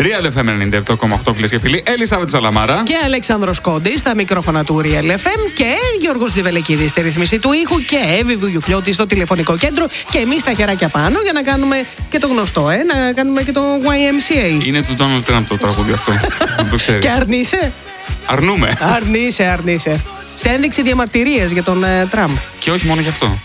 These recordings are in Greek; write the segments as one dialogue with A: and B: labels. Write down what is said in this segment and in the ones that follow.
A: Real FM 97,8, φίλες και φίλοι. Ελισάβετ Σαλαμάρα.
B: Και Αλέξανδρος Κόντης στα μικρόφωνα του Real FM. Και Γιώργος Τζιβελεκίδης στη ρύθμιση του ήχου. Και Εύη Βουγιουκλιώτη στο τηλεφωνικό κέντρο. Και εμείς τα χεράκια πάνω για να κάνουμε και το γνωστό, να κάνουμε και το YMCA.
A: Είναι του Donald Trump το τραγούδι αυτό. Το ξέρεις.
B: Και αρνείσαι.
A: Αρνούμε.
B: Αρνείσαι. Σε ένδειξη διαμαρτυρίας για τον Τραμπ.
A: Και όχι μόνο γι' αυτό.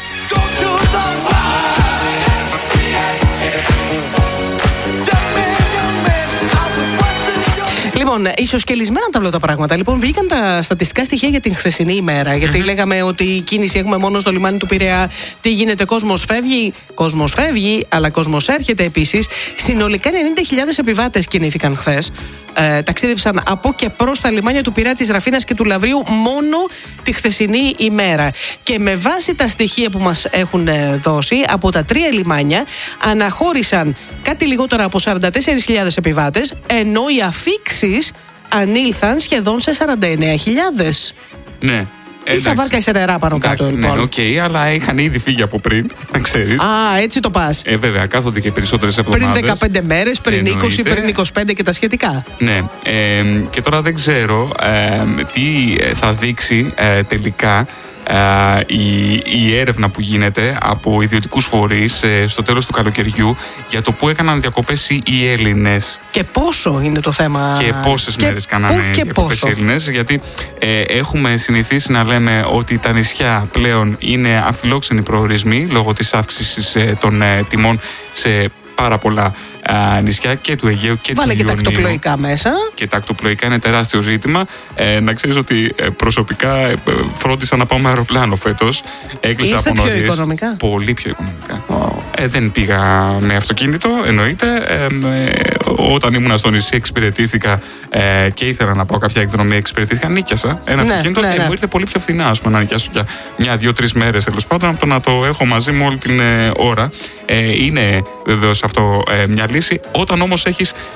B: Λοιπόν, ισοσκελισμένα τα τα πράγματα. Λοιπόν, βγήκαν τα στατιστικά στοιχεία για την χθεσινή ημέρα. Γιατί λέγαμε ότι η κίνηση έχουμε μόνο στο λιμάνι του Πειραιά. Τι γίνεται, κόσμος φεύγει, αλλά κόσμος έρχεται επίσης. Συνολικά 90.000 επιβάτες κινήθηκαν χθες. Ταξίδεψαν από και προς τα λιμάνια του Πειραιά, της Ραφίνας και του Λαβρίου μόνο τη χθεσινή ημέρα. Και με βάση τα στοιχεία που μας έχουν δώσει από τα 3 λιμάνια, αναχώρησαν κάτι λιγότερα από 44.000 επιβάτες, ενώ οι αφίξεις ανήλθαν σχεδόν σε 49.000.
A: Ναι.
B: Ίσα βάρκα ίσα νερά πάνω κάτω, λοιπόν.
A: Ναι, οκ, αλλά είχαν ήδη φύγει από πριν, να ξέρεις.
B: Α, έτσι το πας.
A: Βέβαια, κάθονται και περισσότερες εβδομάδες.
B: Πριν 15 μέρες, πριν 20, πριν 25 και τα σχετικά.
A: Ναι. Και τώρα δεν ξέρω τι θα δείξει τελικά η έρευνα που γίνεται από ιδιωτικούς φορείς στο τέλος του καλοκαιριού για το που έκαναν διακοπές οι Έλληνες.
B: Και πόσο είναι το θέμα.
A: Και πόσες μέρες κάνανε διακοπές οι Έλληνες. Γιατί έχουμε συνηθίσει να λέμε ότι τα νησιά πλέον είναι αφιλόξενοι προορισμοί λόγω της αύξησης των τιμών σε πάρα πολλά νησιά και του Αιγαίου και
B: Βάλε
A: του
B: και
A: Ιωνίου.
B: τα ακτοπλοϊκά μέσα.
A: Και τα ακτοπλοϊκά είναι τεράστιο ζήτημα. Να ξέρεις ότι προσωπικά φρόντισα να πάω με αεροπλάνο φέτος. Έκλεισα από νωρίς.
B: Πιο οικονομικά.
A: Πολύ πιο οικονομικά. Δεν πήγα με αυτοκίνητο, εννοείται. Όταν ήμουν στο νησί εξυπηρετήθηκα και ήθελα να πάω κάποια εκδρομή, εξυπηρετήθηκα, νίκιασα ένα αυτοκίνητο και μου ήρθε πολύ πιο φθηνά, ας πούμε, να νοικιάσω για 1-2-3 μέρες τέλος πάντων, από το να το έχω μαζί μου όλη την ώρα. Είναι βεβαίως αυτό μια λύση. Όταν όμως έχεις